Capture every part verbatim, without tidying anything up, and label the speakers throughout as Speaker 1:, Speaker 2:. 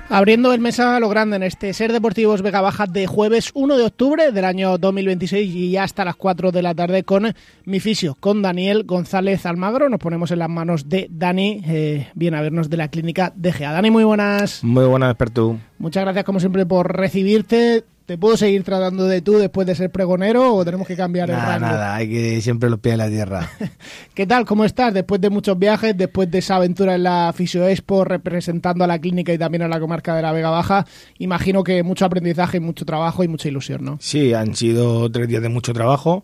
Speaker 1: Abriendo el mes a lo grande en este Ser Deportivos Vega Baja de jueves uno de octubre del año dos mil veintiséis y ya hasta las cuatro de la tarde con mi fisio, con Daniel González Almagro. Nos ponemos en las manos de Dani, eh, viene a vernos de la clínica D G A. Dani, muy buenas.
Speaker 2: Muy buenas, experto.
Speaker 1: Muchas gracias como siempre por recibirte. ¿Te puedo seguir tratando de tú después de ser pregonero o tenemos que cambiar
Speaker 2: nada,
Speaker 1: el rango?
Speaker 2: Nada, hay que siempre los pies en la tierra.
Speaker 1: ¿Qué tal? ¿Cómo estás? Después de muchos viajes, después de esa aventura en la Fisio Expo, representando a la clínica y también a la comarca de la Vega Baja, imagino que mucho aprendizaje, mucho trabajo y mucha ilusión, ¿no?
Speaker 2: Sí, han sido tres días de mucho trabajo,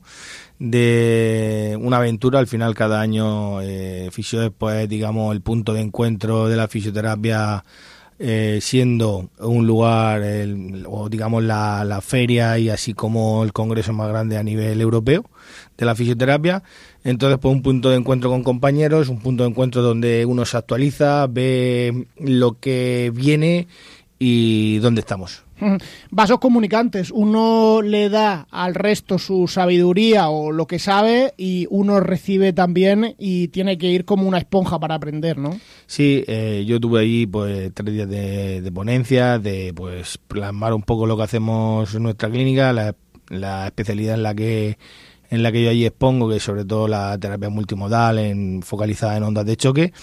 Speaker 2: de una aventura. Al final cada año eh, Fisio Expo es, digamos, el punto de encuentro de la fisioterapia, Eh, siendo un lugar, el, o digamos la, la feria y así como el congreso más grande a nivel europeo de la fisioterapia. Entonces, pues un punto de encuentro con compañeros, un punto de encuentro donde uno se actualiza, ve lo que viene y dónde estamos.
Speaker 1: Vasos comunicantes, uno le da al resto su sabiduría o lo que sabe y uno recibe también y tiene que ir como una esponja para aprender, ¿no?
Speaker 2: Sí, eh, yo tuve allí pues tres días de, de ponencia, de pues plasmar un poco lo que hacemos en nuestra clínica, la, la especialidad en la que en la que yo allí expongo, que es sobre todo la terapia multimodal en, focalizada en ondas de choque.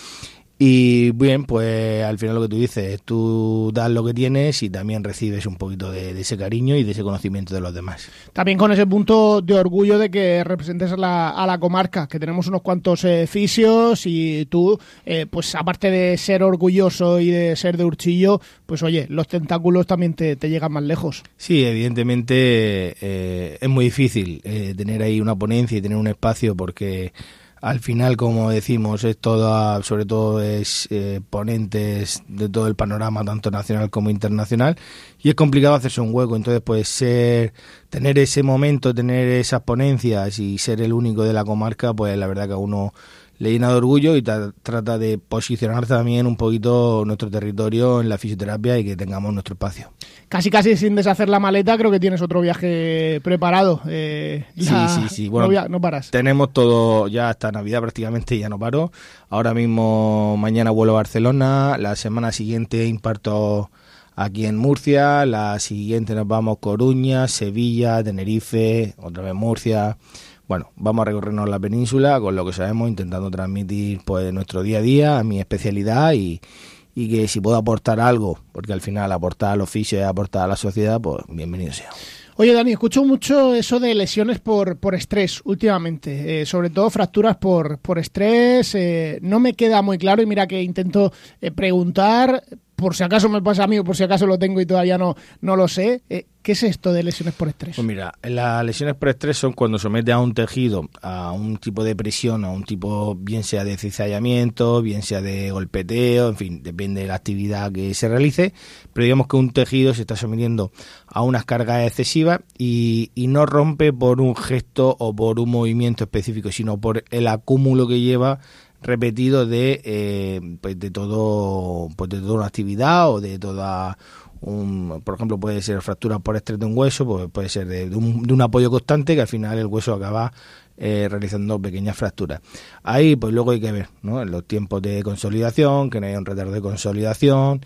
Speaker 2: Y bien, pues al final lo que tú dices, tú das lo que tienes y también recibes un poquito de, de ese cariño y de ese conocimiento de los demás.
Speaker 1: También con ese punto de orgullo de que representes a la, a la comarca, que tenemos unos cuantos eh, fisios y tú, eh, pues aparte de ser orgulloso y de ser de Urchillo, pues oye, los tentáculos también te, te llegan más lejos.
Speaker 2: Sí, evidentemente eh, es muy difícil eh, tener ahí una ponencia y tener un espacio porque al final, como decimos, es toda, sobre todo es eh, ponentes de todo el panorama, tanto nacional como internacional, y es complicado hacerse un hueco. Entonces, pues ser, tener ese momento, tener esas ponencias y ser el único de la comarca, pues la verdad que a uno le llena de orgullo y tra- trata de posicionar también un poquito nuestro territorio en la fisioterapia y que tengamos nuestro espacio.
Speaker 1: Casi casi sin deshacer la maleta, creo que tienes otro viaje preparado. Eh, la...
Speaker 2: Sí, sí, sí. Bueno,
Speaker 1: no, no paras.
Speaker 2: Tenemos todo ya hasta Navidad prácticamente, ya no paro. Ahora mismo, mañana vuelo a Barcelona, la semana siguiente imparto aquí en Murcia, la siguiente nos vamos a Coruña, Sevilla, Tenerife, otra vez Murcia. Bueno, vamos a recorrernos la península con lo que sabemos, intentando transmitir pues nuestro día a día, mi especialidad y, y que si puedo aportar algo, porque al final aportar al oficio y aportar a la sociedad, pues bienvenido sea.
Speaker 1: Oye, Dani, escucho mucho eso de lesiones por, por estrés últimamente, eh, sobre todo fracturas por, por estrés. Eh, no me queda muy claro y mira que intento eh, preguntar, por si acaso me pasa a mí o por si acaso lo tengo y todavía no, no lo sé. Eh, ¿Qué es esto de lesiones por estrés?
Speaker 2: Pues mira, las lesiones por estrés son cuando somete a un tejido a un tipo de presión, a un tipo, bien sea de cizallamiento, bien sea de golpeteo, en fin, depende de la actividad que se realice, pero digamos que un tejido se está sometiendo a unas cargas excesivas y, y no rompe por un gesto o por un movimiento específico, sino por el acúmulo que lleva repetido de eh, pues de todo pues de toda una actividad o de toda un, por ejemplo, puede ser fractura por estrés de un hueso, pues puede ser de, de, un, de un apoyo constante que al final el hueso acaba eh, realizando pequeñas fracturas. Ahí pues luego hay que ver, ¿no?, en los tiempos de consolidación, que no haya un retardo de consolidación.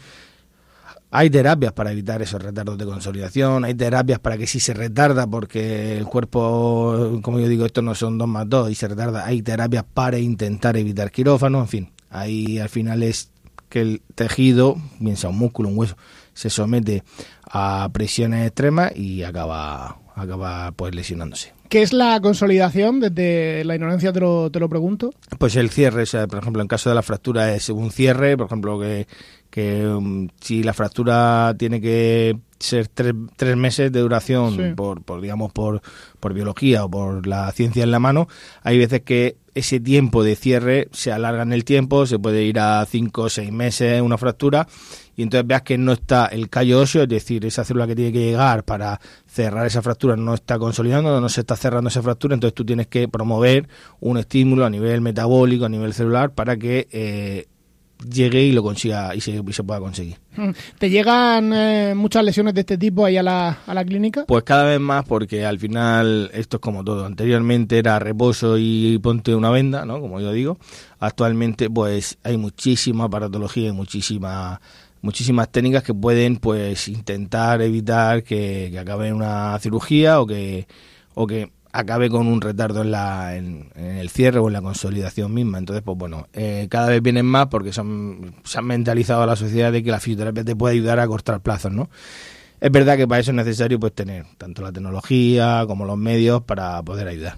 Speaker 2: Hay terapias para evitar esos retardos de consolidación, hay terapias para que si se retarda, porque el cuerpo, como yo digo, esto no son dos más dos y se retarda, hay terapias para intentar evitar quirófano, en fin, ahí al final es que el tejido, bien sea un músculo, un hueso, se somete a presiones extremas y acaba, acaba pues lesionándose.
Speaker 1: ¿Qué es la consolidación? Desde la ignorancia te lo, te lo pregunto.
Speaker 2: Pues el cierre, o sea, por ejemplo, en caso de la fractura es un cierre, por ejemplo, que, que um, si la fractura tiene que ser tres, tres meses de duración, sí, por, por digamos, por, por biología o por la ciencia en la mano, hay veces que ese tiempo de cierre se alarga en el tiempo, se puede ir a cinco o seis meses una fractura, y entonces veas que no está el callo óseo, es decir, esa célula que tiene que llegar para cerrar esa fractura no está consolidando, no se está cerrando esa fractura, entonces tú tienes que promover un estímulo a nivel metabólico, a nivel celular, para que eh, llegue y lo consiga y se, y se pueda conseguir.
Speaker 1: ¿Te llegan eh, muchas lesiones de este tipo ahí a la, a la clínica?
Speaker 2: Pues cada vez más, porque al final esto es como todo. Anteriormente era reposo y ponte una venda, ¿no?, como yo digo. Actualmente pues hay muchísima aparatología y muchísima muchísimas técnicas que pueden pues intentar evitar que, que acabe en una cirugía o que o que acabe con un retardo en la en, en el cierre o en la consolidación misma. Entonces, pues bueno, eh, cada vez vienen más porque son, se han mentalizado a la sociedad de que la fisioterapia te puede ayudar a cortar plazos, ¿no? Es verdad que para eso es necesario pues tener tanto la tecnología como los medios para poder ayudar.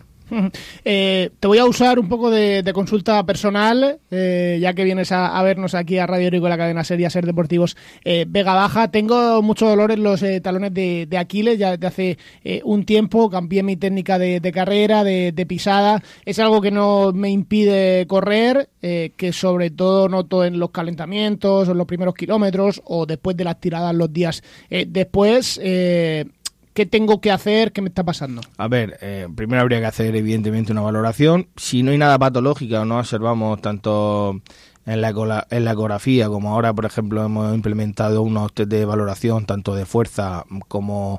Speaker 1: Eh, te voy a usar un poco de, de consulta personal, eh, ya que vienes a, a vernos aquí a Radio Rico, la cadena serie Ser Deportivos eh, Vega Baja. Tengo mucho dolor en los eh, talones de, de Aquiles, ya desde hace eh, un tiempo. Cambié mi técnica de, de carrera, de, de pisada. Es algo que no me impide correr, eh, que sobre todo noto en los calentamientos, en los primeros kilómetros o después de las tiradas los días eh, después. Eh, ¿Qué tengo que hacer? ¿Qué me está pasando?
Speaker 2: A ver, eh, primero habría que hacer evidentemente una valoración. Si no hay nada patológico o no observamos tanto en la, ecola, en la ecografía como ahora, por ejemplo, hemos implementado unos test de valoración tanto de fuerza como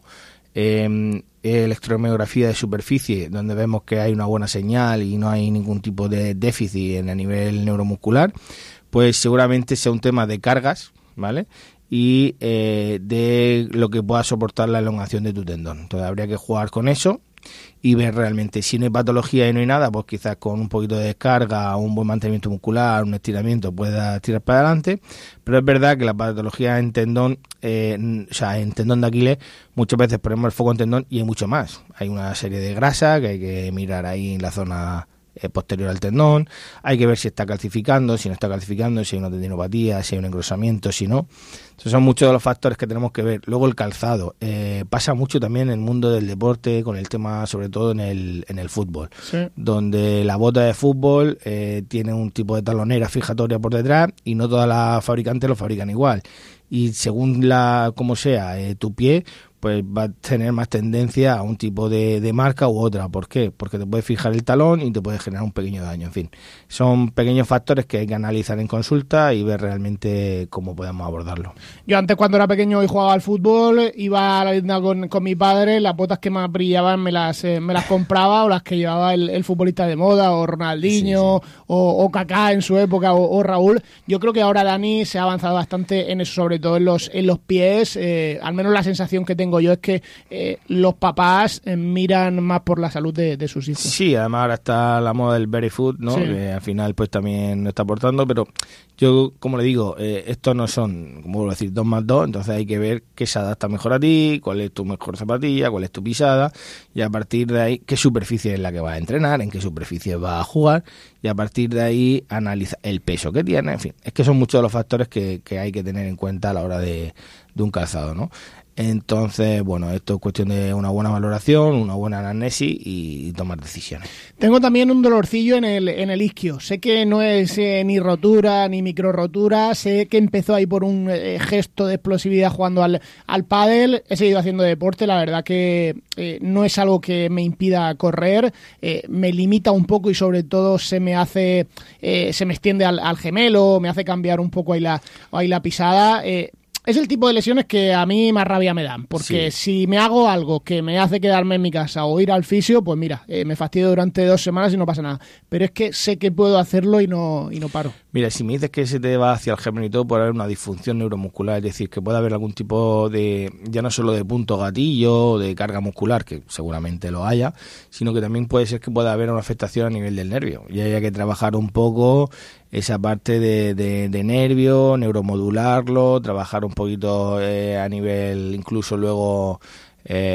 Speaker 2: eh, electromiografía de superficie, donde vemos que hay una buena señal y no hay ningún tipo de déficit en el nivel neuromuscular, pues seguramente sea un tema de cargas, ¿vale?, y eh, de lo que pueda soportar la elongación de tu tendón. Entonces habría que jugar con eso y ver realmente si no hay patología y no hay nada, pues quizás con un poquito de descarga, un buen mantenimiento muscular, un estiramiento pueda tirar para adelante. Pero es verdad que la patología en tendón, eh, o sea, en tendón de Aquiles, muchas veces ponemos el foco en tendón y hay mucho más. Hay una serie de grasa que hay que mirar ahí en la zona eh, posterior al tendón, hay que ver si está calcificando, si no está calcificando, si hay una tendinopatía, si hay un engrosamiento, si no. Entonces son muchos de los factores que tenemos que ver. Luego el calzado, eh, pasa mucho también en el mundo del deporte, con el tema sobre todo en el, en el fútbol, sí, donde la bota de fútbol eh, tiene un tipo de talonera fijatoria por detrás y no todas las fabricantes lo fabrican igual. Y según la como sea eh, tu pie, pues va a tener más tendencia a un tipo de, de marca u otra. ¿Por qué? Porque te puede fijar el talón y te puede generar un pequeño daño. En fin, son pequeños factores que hay que analizar en consulta y ver realmente cómo podemos abordarlo.
Speaker 1: Yo antes, cuando era pequeño y jugaba al fútbol, iba a la tienda con, con mi padre, las botas que más brillaban me las eh, me las compraba, o las que llevaba el, el futbolista de moda, o Ronaldinho, sí, sí. O, o Kaká en su época, o, o Raúl. Yo creo que ahora Dani se ha avanzado bastante en eso, sobre todo en los, en los pies. Eh, al menos la sensación que tengo yo es que eh, los papás eh, miran más por la salud de, de sus hijos.
Speaker 2: Sí, además ahora está la moda del barefoot, ¿no? Sí. Que al final pues también está aportando, pero yo, como le digo, eh, estos no son, como vuelvo a decir, dos más dos, entonces hay que ver qué se adapta mejor a ti, cuál es tu mejor zapatilla, cuál es tu pisada, y a partir de ahí, qué superficie es la que vas a entrenar, en qué superficie vas a jugar, y a partir de ahí analizar el peso que tiene, en fin, es que son muchos de los factores que, que hay que tener en cuenta a la hora de, de un calzado, ¿no? Entonces, bueno, esto es cuestión de una buena valoración, una buena anamnesis y tomar decisiones.
Speaker 1: Tengo también un dolorcillo en el en el isquio. Sé que no es eh, ni rotura ni micro rotura. Sé que empezó ahí por un eh, gesto de explosividad jugando al, al pádel. He seguido haciendo deporte. La verdad que eh, no es algo que me impida correr. Eh, me limita un poco y sobre todo se me hace, eh, se me extiende al, al gemelo, me hace cambiar un poco ahí la, ahí la pisada. Eh, Es el tipo de lesiones que a mí más rabia me dan, porque sí. Si me hago algo que me hace quedarme en mi casa o ir al fisio, pues mira, eh, me fastidio durante dos semanas y no pasa nada. Pero es que sé que puedo hacerlo y no y no paro.
Speaker 2: Mira, si me dices que se te va hacia el gemelo y todo, puede haber una disfunción neuromuscular, es decir, que puede haber algún tipo de, ya no solo de punto gatillo o de carga muscular, que seguramente lo haya, sino que también puede ser que pueda haber una afectación a nivel del nervio. Y haya que trabajar un poco esa parte de, de, de nervio, neuromodularlo, trabajar un poquito eh, a nivel incluso luego eh,